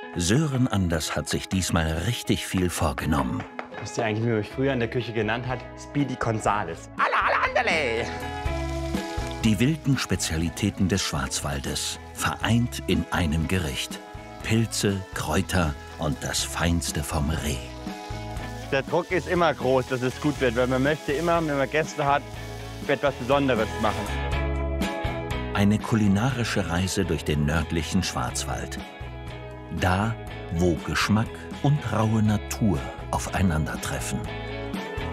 Sören Anders hat sich diesmal richtig viel vorgenommen. Wisst ihr eigentlich, wie man mich früher in der Küche genannt hat? Speedy Gonzales. Alla andale! Die wilden Spezialitäten des Schwarzwaldes, vereint in einem Gericht. Pilze, Kräuter und das Feinste vom Reh. Der Druck ist immer groß, dass es gut wird, weil man möchte immer, wenn man Gäste hat, etwas Besonderes machen. Eine kulinarische Reise durch den nördlichen Schwarzwald. Da, wo Geschmack und raue Natur aufeinandertreffen.